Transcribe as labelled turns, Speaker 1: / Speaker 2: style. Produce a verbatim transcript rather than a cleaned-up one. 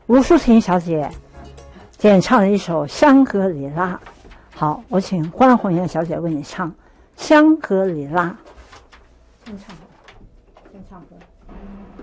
Speaker 1: 吴淑婷小姐演唱了一首《香格里拉》。好，我请关红艳小姐为你唱《香格里拉》。先唱歌，先唱歌。